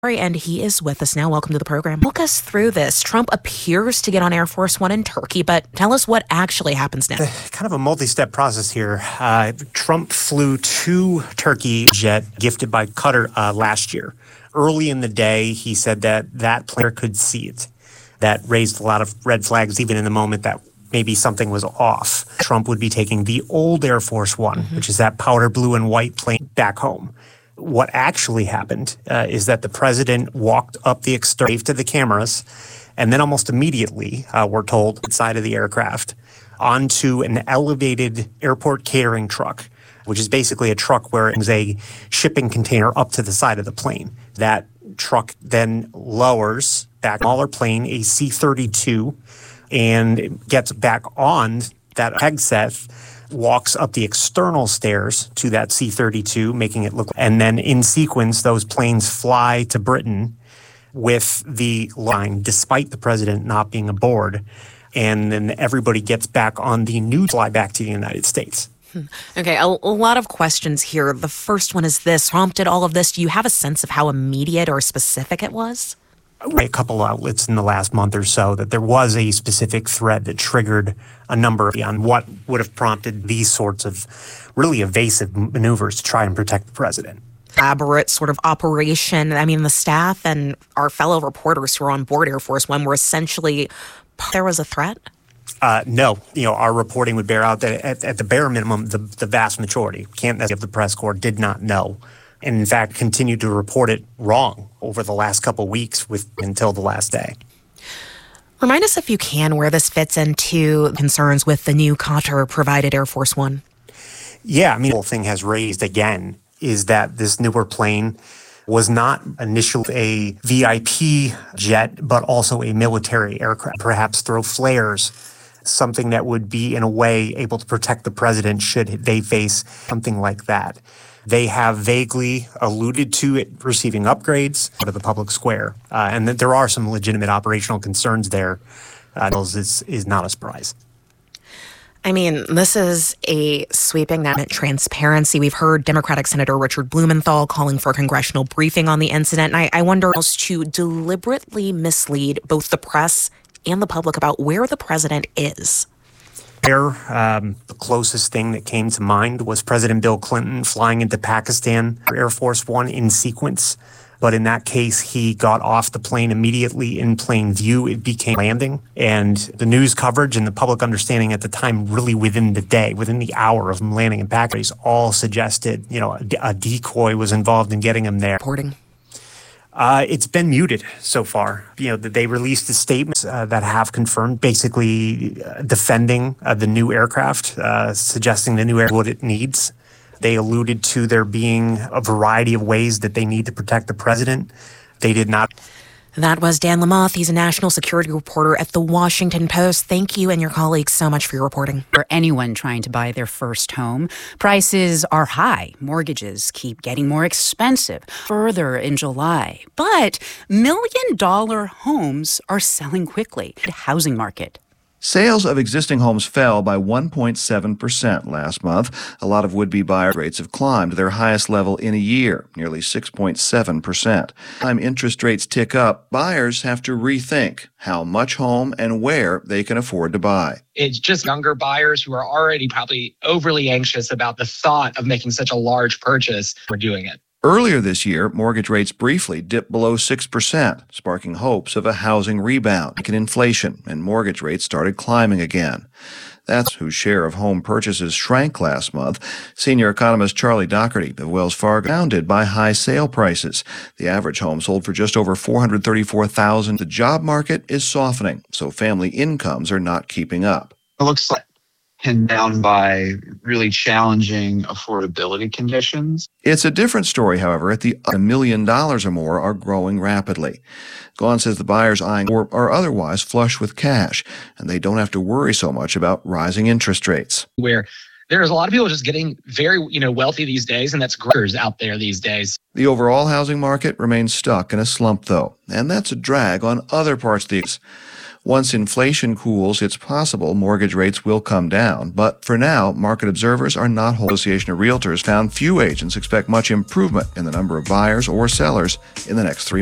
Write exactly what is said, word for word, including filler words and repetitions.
And he is with us now. Welcome to the program. Walk us through this. Trump appears to get on Air Force One in Turkey, but tell us what actually happens now. Kind of a multi-step process here. Uh, Trump flew to Turkey jet gifted by Qatar uh, last year. Early in the day, he said that that player could see it. That raised a lot of red flags, even in the moment that maybe something was off. Trump would be taking the old Air Force One, mm-hmm. which is that powder blue and white plane, back home. What actually happened uh, is that the president walked up the exterior to the cameras, and then almost immediately, uh, we're told, inside of the aircraft, onto an elevated airport catering truck, which is basically a truck where it's a shipping container up to the side of the plane. That truck then lowers back a smaller plane, a C thirty-two, and gets back on that Hegseth, walks up the external stairs to that C thirty-two, making it look, and then in sequence, those planes fly to Britain with the line, despite the president not being aboard, and then everybody gets back on the new fly back to the United States. Okay, a, a lot of questions here. The first one is this: prompted all of this? Do you have a sense of how immediate or specific it was? A couple outlets in the last month or so that there was a specific thread that triggered a number of on what would have prompted these sorts of really evasive maneuvers to try and protect the president. Elaborate sort of operation. I mean, the staff and our fellow reporters who were on board Air Force One were essentially, there was a threat? Uh, no. You know, our reporting would bear out that at, at the bare minimum, the, the vast majority, can't necessarily of the press corps, did not know. And in fact, continued to report it wrong over the last couple of weeks with until the last day. Remind us, if you can, where this fits into concerns with the new Qatar-provided Air Force One. Yeah, I mean, the whole thing has raised again is that this newer plane was not initially a V I P jet, but also a military aircraft. Perhaps throw flares, something that would be, in a way, able to protect the president should they face something like that. They have vaguely alluded to it receiving upgrades out of the public square, uh, and that there are some legitimate operational concerns there. Uh, is, is not a surprise. I mean, this is a sweeping net transparency. We've heard Democratic Senator Richard Blumenthal calling for a congressional briefing on the incident, and I, I wonder else to deliberately mislead both the press and the public about where the president is. There, um, the closest thing that came to mind was President Bill Clinton flying into Pakistan for Air Force One in sequence. But in that case, he got off the plane immediately in plain view. It became landing. And the news coverage and the public understanding at the time, really within the day, within the hour of him landing in Pakistan, all suggested, you know, a, a decoy was involved in getting him there. Reporting. Uh, it's been muted so far. You know, that they released a statement uh, that have confirmed, basically uh, defending uh, the new aircraft, uh, suggesting the new aircraft what it needs. They alluded to there being a variety of ways that they need to protect the president. They did not. That was Dan Lamothe. He's a national security reporter at The Washington Post. Thank you and your colleagues so much for your reporting. For anyone trying to buy their first home, prices are high. Mortgages keep getting more expensive further in July. But million-dollar homes are selling quickly. The housing market. Sales of existing homes fell by one point seven percent last month. A lot of would-be buyer rates have climbed to their highest level in a year, nearly six point seven percent. Time interest rates tick up, buyers have to rethink how much home and where they can afford to buy. It's just younger buyers who are already probably overly anxious about the thought of making such a large purchase for doing it. Earlier this year, mortgage rates briefly dipped below six percent, sparking hopes of a housing rebound in inflation, and mortgage rates started climbing again. That's whose share of home purchases shrank last month. Senior economist Charlie Doherty of Wells Fargo, founded by high sale prices. The average home sold for just over four hundred thirty-four thousand dollars. The job market is softening, so family incomes are not keeping up. It looks like pinned down by really challenging affordability conditions. It's a different story, however, at the a million dollars or more are growing rapidly. Gawne says the buyers eyeing or are otherwise flush with cash, and they don't have to worry so much about rising interest rates. Where there's a lot of people just getting very, you know, wealthy these days, and that's growers out there these days. The overall housing market remains stuck in a slump, though, and that's a drag on other parts of the Once inflation cools, it's possible mortgage rates will come down. But for now, market observers are not whole. Association of Realtors found few agents expect much improvement in the number of buyers or sellers in the next three months.